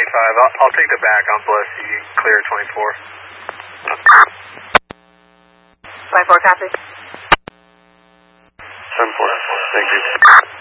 I'll take the back on Bliss. You can clear 24. 24 copy. 10-4. Thank you.